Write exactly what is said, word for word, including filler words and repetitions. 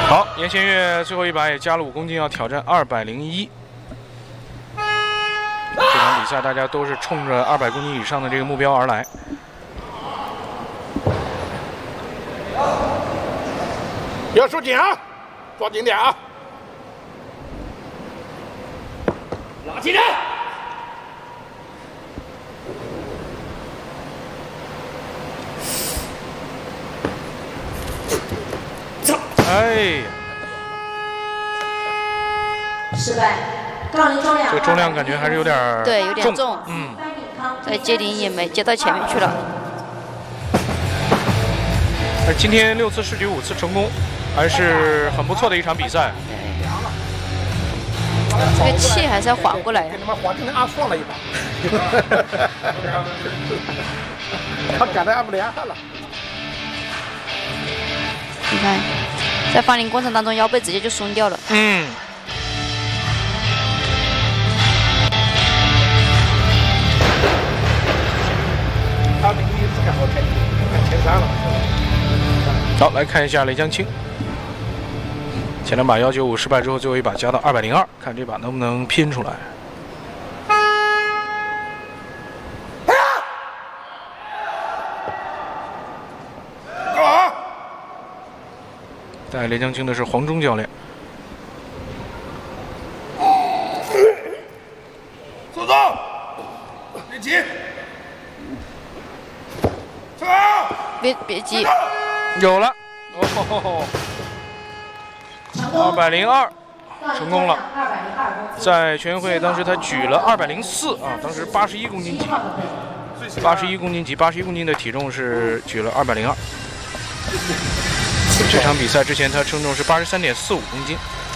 好，严贤月最后一把也加了五公斤，要挑战二百零一。这场比赛大家都是冲着二百公斤以上的这个目标而来。 要收紧啊，抓紧点啊！拉起人！ 哎呀！ 失败，杠铃重量。 这个重量感觉还是有点对，有点重。 嗯。 对，接顶也没接到前面去了。 而今天六次试举五次成功，还是很不错的一场比赛。 这个气还是要缓过来。 给他妈缓成阿爽了一把。他赶得俺不厉害了。 你看，在发力过程当中，腰背直接就松掉了。 嗯。 他这个一次看我开看前三了。 好，来看一下雷江青，前两把幺九五失败之后，最后一把加到二百零二，看这把能不能拼出来。带雷江青的是黄忠教练。 速度，别急，走， 别别急， 有了，哦，二百零二，成功了。在全运会当时他举了二百零四啊，当时八十一公斤级，八十一公斤级，八十一公斤的体重是举了二百零二。这场比赛之前他称重是八十三点四五公斤。